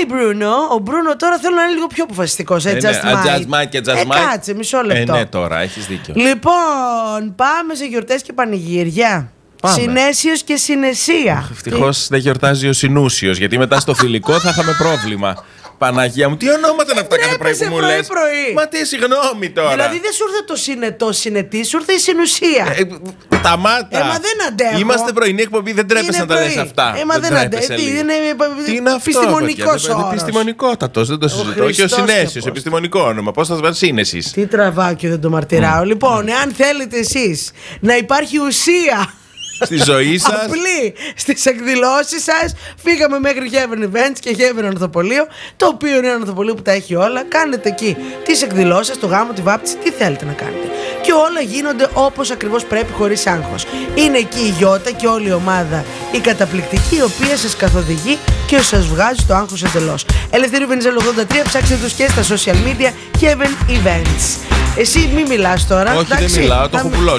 Bruno. Ο Bruno τώρα θέλω να είναι λίγο πιο αποφασιστικός. Just Mike και Just Mike. Κάτσε, μισό λεπτό. Ναι, τώρα έχεις δίκιο. Λοιπόν, πάμε σε γιορτές και πανηγύρια. Συνέσιος και συνεσία. Ευτυχώς δεν γιορτάζει ο Συνούσιος, γιατί μετά στο φιλικό θα είχαμε πρόβλημα. Παναγία μου, τι ονόματα είναι αυτά κάθε πρωί που μου λες? Μα τι, συγγνώμη τώρα. Δηλαδή δεν σου ήρθε το συνετό συνετή, σου ήρθε η συνουσία. Σταμάτα. Μα δεν αντέχω. Είμαστε πρωινή εκπομπή, δεν τρέπεσαι να τα λες αυτά. Μα δεν αντέχω. Είναι επιστημονικός όρος. Επιστημονικότατος, δεν το συζητώ. Και ο Συνέσιος, επιστημονικό όνομα. Πώς θα σας βάλει σύνεσης? Τι τραβάω και δεν το μαρτυράω. Λοιπόν, εάν θέλετε εσείς να υπάρχει ουσία στη ζωή σας, απλή στις εκδηλώσεις σας, φύγαμε μέχρι Heaven Events και Heaven Ορθοπολείο, το οποίο είναι ένα ορθοπολείο που τα έχει όλα. Κάνετε εκεί τις εκδηλώσεις, το γάμο, τη βάπτιση, τι θέλετε να κάνετε. Και όλα γίνονται όπως ακριβώς πρέπει, χωρίς άγχος. Είναι εκεί η Γιώτα και όλη η ομάδα, η καταπληκτική, η οποία σας καθοδηγεί και σας βγάζει το άγχος εντελώς. Ελευθερίου Βενιζέλου 83, ψάξτε τους και στα social media Heaven Events. Εσύ μη μιλάς τώρα. Όχι, δεν μιλάω, το έχω πουλώσει.